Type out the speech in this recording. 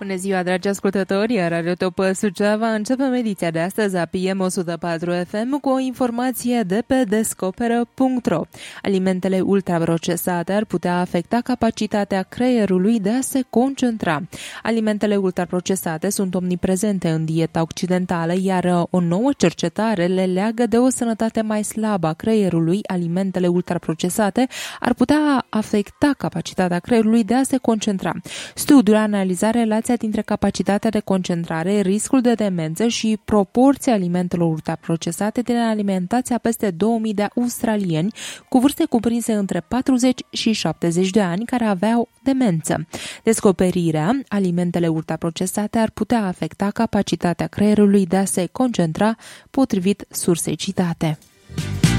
Bună ziua, dragi ascultători! Radio Top Suceava începem ediția de astăzi a PM 104 FM cu o informație de pe descoperă.ro. Alimentele ultraprocesate ar putea afecta capacitatea creierului de a se concentra. Alimentele ultraprocesate sunt omniprezente în dieta occidentală, iar o nouă cercetare le leagă de o sănătate mai slabă a creierului. Alimentele ultraprocesate ar putea afecta capacitatea creierului de a se concentra. Studiul analiza relația dintre capacitatea de concentrare, riscul de demență și proporția alimentelor ultraprocesate din alimentația peste 2000 de australieni cu vârste cuprinse între 40 și 70 de ani care aveau demență. Descoperirea, alimentele ultraprocesate ar putea afecta capacitatea creierului de a se concentra, potrivit sursei citate.